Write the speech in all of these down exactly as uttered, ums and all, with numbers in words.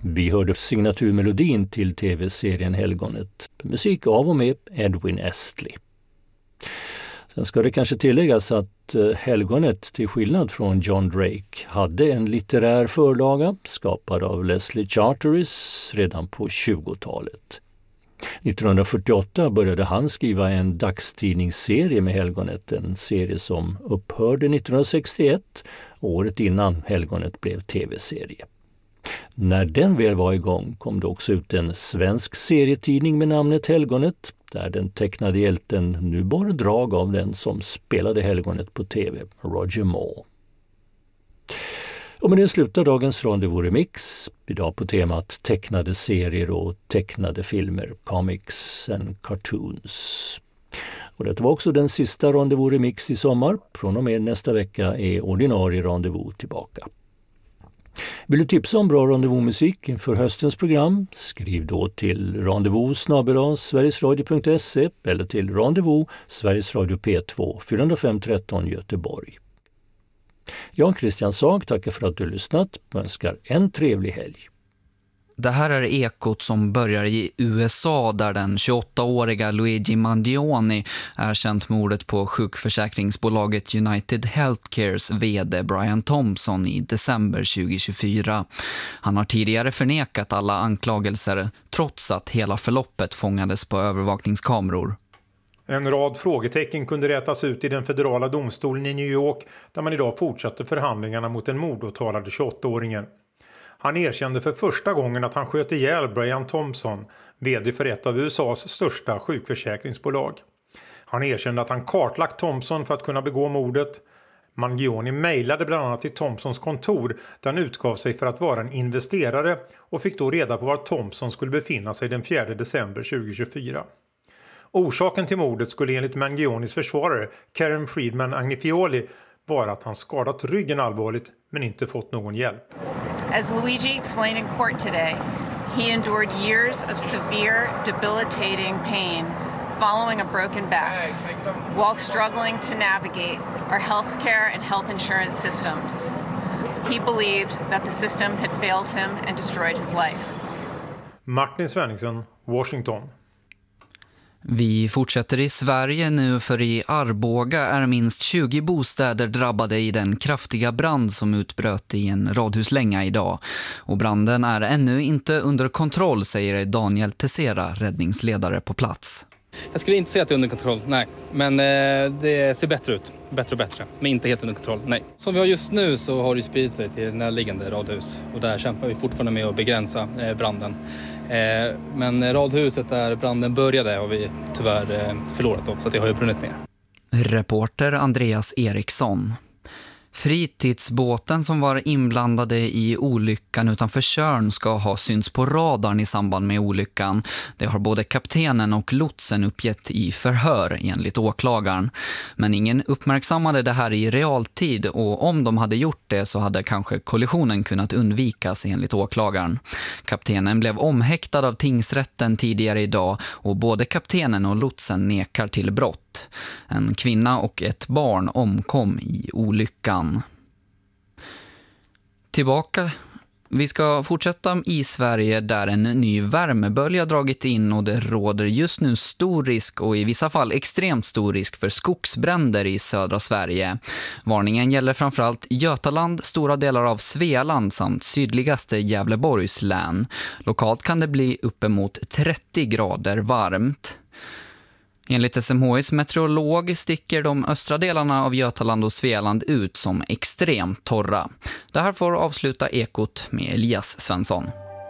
Vi hörde signaturmelodin till tv-serien Helgonet. Musik av och med Edwin Estley. Sen ska det kanske tilläggas att Helgonet, till skillnad från John Drake, hade en litterär förlaga skapad av Leslie Charteris redan på tjugotalet. nittonhundrafyrtioåtta började han skriva en dagstidningsserie med Helgonet, en serie som upphörde nittonhundrasextioett, året innan Helgonet blev tv-serie. När den väl var igång kom det också ut en svensk serietidning med namnet Helgonet, där den tecknade hjälten nu bara drag av den som spelade Helgonet på tv, Roger Moore. Och med det slutar dagens Rendezvous Remix, idag på temat tecknade serier och tecknade filmer, comics and cartoons. Och det var också den sista Rendezvous Remix i sommar. Från och med nästa vecka är ordinarie Rendezvous tillbaka. Vill du tipsa om bra rendezvous-musik inför höstens program? Skriv då till rendezvous snabel-a sverigesradio punkt se eller till rendezvous Sveriges Radio P två fyra fem tretton Göteborg. Jag, Christian Sag, tackar för att du lyssnat och önskar en trevlig helg. Det här är Ekot som börjar i U S A där den tjugoåttaåriga Luigi Mangione erkänt mordet på sjukförsäkringsbolaget United Healthcares vd Brian Thompson i december tjugohundratjugofyra. Han har tidigare förnekat alla anklagelser trots att hela förloppet fångades på övervakningskameror. En rad frågetecken kunde rätas ut i den federala domstolen i New York där man idag fortsatte förhandlingarna mot den mordåtalade tjugoåttaåringen. Han erkände för första gången att han sköt ihjäl Brian Thompson, vd för ett av U S A:s största sjukförsäkringsbolag. Han erkände att han kartlagt Thompson för att kunna begå mordet. Mangione mejlade bland annat till Thompsons kontor där han utgav sig för att vara en investerare och fick då reda på var Thompson skulle befinna sig den fjärde december tjugohundratjugofyra. Orsaken till mordet skulle enligt Mangionis försvarare Karen Friedman Agnifioli vara att han skadat ryggen allvarligt men inte fått någon hjälp. As Luigi explained in court today, he endured years of severe, debilitating pain following a broken back while struggling to navigate our healthcare and health insurance systems. He believed that the system had failed him and destroyed his life. Martin Svenningsson, Washington. Vi fortsätter i Sverige nu, för i Arboga är minst tjugo bostäder drabbade i den kraftiga brand som utbröt i en radhuslänga idag. Och branden är ännu inte under kontroll, säger Daniel Tessera, räddningsledare på plats. Jag skulle inte säga att det är under kontroll, nej. Men eh, det ser bättre ut. Bättre och bättre. Men inte helt under kontroll, nej. Som vi har just nu så har det spridit sig till närliggande radhus. Och där kämpar vi fortfarande med att begränsa eh, branden. Eh, men radhuset där branden började har vi tyvärr eh, förlorat då, så att det har ju brunnit ner. Reporter Andreas Eriksson. Fritidsbåten som var inblandade i olyckan utanför Tjörn ska ha synts på radarn i samband med olyckan. Det har både kaptenen och lotsen uppgett i förhör enligt åklagaren. Men ingen uppmärksammade det här i realtid, och om de hade gjort det så hade kanske kollisionen kunnat undvikas enligt åklagaren. Kaptenen blev omhäktad av tingsrätten tidigare idag och både kaptenen och lotsen nekar till brott. En kvinna och ett barn omkom i olyckan. Tillbaka. Vi ska fortsätta i Sverige där en ny värmebölja dragit in och det råder just nu stor risk och i vissa fall extremt stor risk för skogsbränder i södra Sverige. Varningen gäller framförallt Götaland, stora delar av Svealand samt sydligaste Gävleborgs län. Lokalt kan det bli uppemot trettio grader varmt. Enligt S M H I:s meteorolog sticker de östra delarna av Götaland och Svealand ut som extremt torra. Det här får avsluta Ekot med Elias Svensson.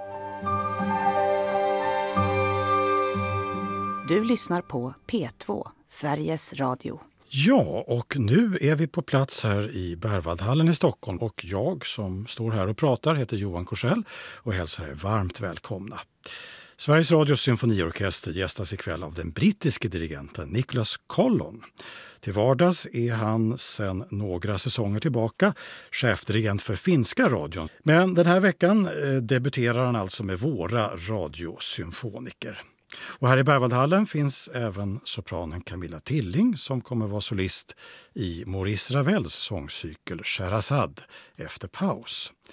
Du lyssnar på P två, Sveriges Radio. Ja, och nu är vi på plats här i Berwaldhallen i Stockholm och jag som står här och pratar heter Johan Korsell och hälsar er varmt välkomna. Sveriges Radios symfoniorkester gästas ikväll av den brittiske dirigenten Nicholas Collon. Till vardags är han sedan några säsonger tillbaka chefdirigent för finska radion. Men den här veckan debuterar han alltså med våra radiosymfoniker. Och här i Berwaldhallen finns även sopranen Camilla Tilling som kommer vara solist i Maurice Ravels sångcykel Scheherazade efter paus.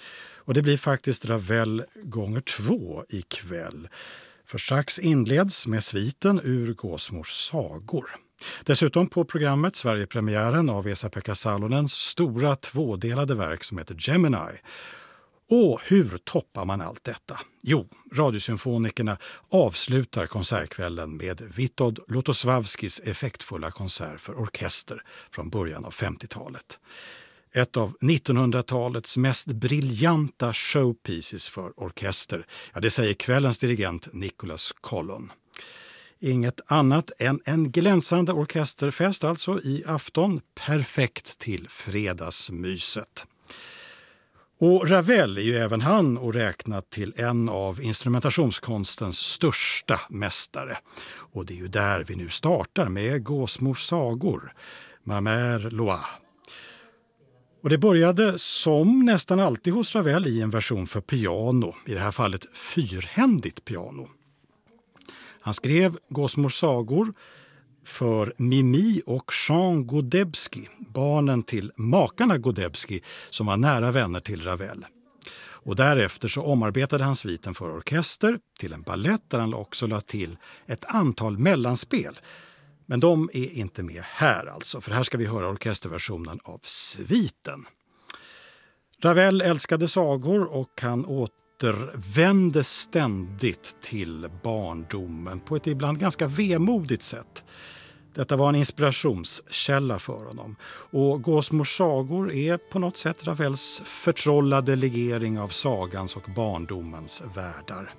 Och det blir faktiskt Ravel gånger två ikväll. För strax inleds med sviten ur Gåsmors sagor. Dessutom på programmet Sverigepremiären av Esa-Pekka Salonens stora tvådelade verk som heter Gemini. Och hur toppar man allt detta? Jo, Radiosymfonikerna avslutar konsertkvällen med Witold Lutosławskis effektfulla konsert för orkester från början av femtiotalet. Ett av nittonhundratalets mest briljanta showpieces för orkester. Ja, det säger kvällens dirigent Nicholas Collon. Inget annat än en glänsande orkesterfest alltså i afton, perfekt till fredagsmyset. Och Ravel är ju även han och räknat till en av instrumentationskonstens största mästare. Och det är ju där vi nu startar med Gåsmors sagor, Ma mère Loire. Och det började som nästan alltid hos Ravel i en version för piano, i det här fallet fyrhändigt piano. Han skrev Gåsmors sagor för Mimi och Jean Godebski, barnen till makarna Godebski som var nära vänner till Ravel. Och därefter så omarbetade han sviten för orkester till en ballett där han också la till ett antal mellanspel. Men de är inte med här alltså, för här ska vi höra orkesterversionen av sviten. Ravel älskade sagor och han återvände ständigt till barndomen på ett ibland ganska vemodigt sätt. Detta var en inspirationskälla för honom. Och Gåsmors sagor är på något sätt Ravels förtrollade legering av sagans och barndomens världar.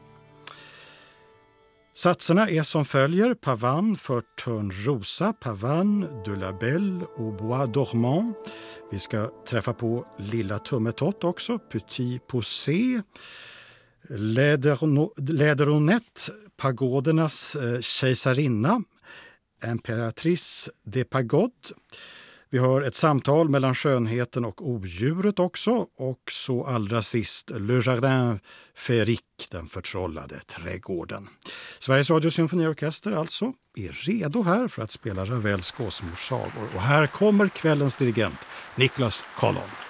Satserna är som följer: Pavane för Törnrosa, Pavane, de la Belle och Bois dormant. Vi ska träffa på Lilla Tummetott också, Petit Poussé, Läderonette, Pagodernas eh, kejsarinna, Imperatrice de Pagode. Vi har ett samtal mellan skönheten och odjuret också. Och så allra sist Le Jardin Féerique, den förtrollade trädgården. Sveriges Radio Symfoniorkester alltså är redo här för att spela Ravels Gåsmors sagor. Och här kommer kvällens dirigent Nicholas Collon.